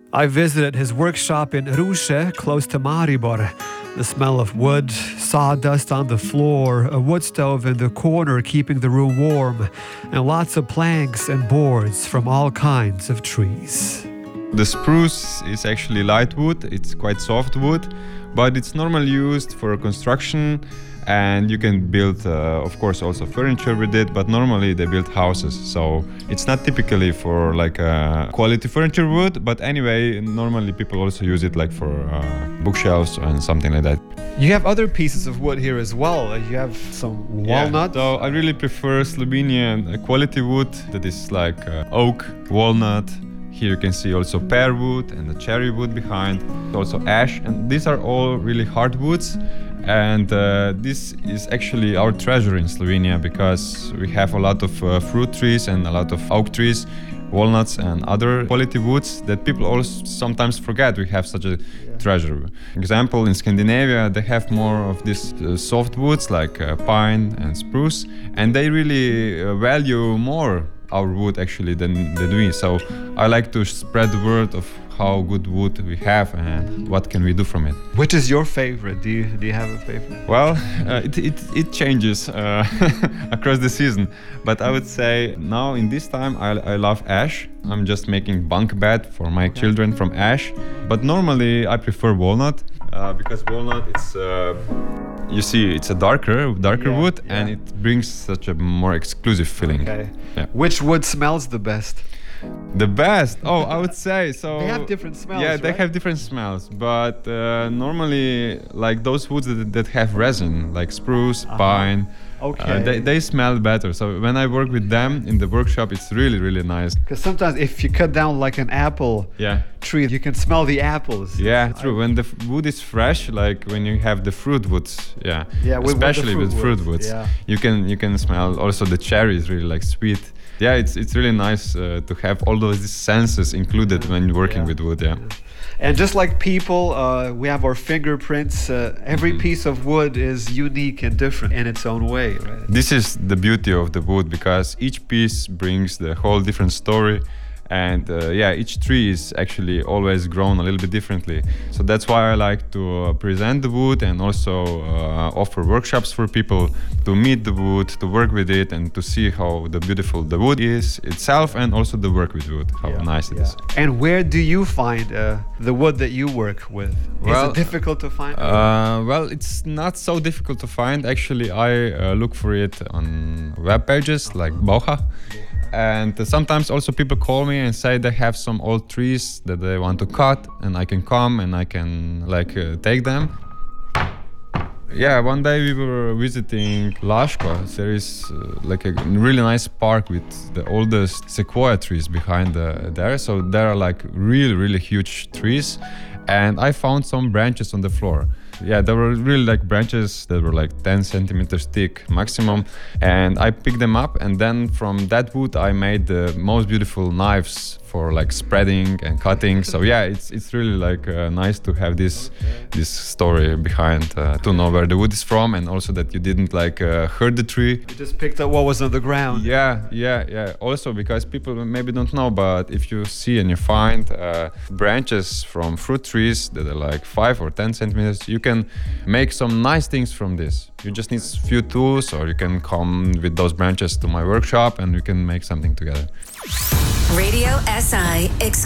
I visited his workshop in Ruše, close to Maribor. The smell of wood, sawdust on the floor, a wood stove in the corner keeping the room warm, and lots of planks and boards from all kinds of trees. The spruce is actually light wood, it's quite soft wood, but it's normally used for construction, and you can build, of course, also furniture with it, but normally they build houses, so it's not typically for like quality furniture wood, but anyway, normally people also use it like for bookshelves and something like that. You have other pieces of wood here as well. You have some walnut. Yeah, so I really prefer Slovenian quality wood that is like oak, walnut. Here you can see also pear wood and the cherry wood behind, also ash, and these are all really hardwoods. And this is actually our treasure in Slovenia because we have a lot of fruit trees and a lot of oak trees, walnuts and other quality woods that people also sometimes forget we have such a treasure. Example, in Scandinavia they have more of these soft woods like pine and spruce, and they really value more our wood actually than we. So I like to spread the word of how good wood we have and what can we do from it. Which is your favorite? Do you have a favorite? Well, it changes across the season, but I would say now in this time I love ash. I'm just making bunk bed for my children from ash, but normally I prefer walnut because walnut it's you see it's a darker wood and it brings such a more exclusive feeling. Okay. Yeah. Which wood smells the best? The best? Oh, I would say so. They have different smells. Yeah, they right? have different smells, but normally, like those woods that have resin, like spruce, pine, they smell better. So when I work with them in the workshop, it's really, really nice. Because sometimes if you cut down like an apple tree, you can smell the apples. Yeah, true. When the wood is fresh, like when you have the fruit woods, especially with fruit woods, you can smell. Also, the cherry is really like sweet. Yeah, it's really nice to have all those senses included when working with wood. Yeah. And just like people, we have our fingerprints. Every piece of wood is unique and different in its own way. Right? This is the beauty of the wood because each piece brings the whole different story. And each tree is actually always grown a little bit differently. So that's why I like to present the wood and also offer workshops for people to meet the wood, to work with it, and to see how beautiful the wood is itself, and also the work with wood, how nice it is. And where do you find the wood that you work with? Is it difficult to find? Well, it's not so difficult to find. Actually, I look for it on web pages like Bauha. And sometimes also people call me and say they have some old trees that they want to cut, and I can come and I can take them. Yeah, one day we were visiting Laško. There is like a really nice park with the oldest sequoia trees behind there. So there are like really, really huge trees, and I found some branches on the floor. Yeah, there were really like branches that were like 10 centimeters thick maximum, and I picked them up, and then from that wood I made the most beautiful knives for like spreading and cutting. So yeah, it's really like nice to have this story behind to know where the wood is from, and also that you didn't like hurt the tree. You just picked up what was on the ground. Yeah. Also because people maybe don't know, but if you see and you find branches from fruit trees that are like 5 or 10 centimeters, you can make some nice things from this. You just need a few tools, or you can come with those branches to my workshop and we can make something together. Radio SI exclusive.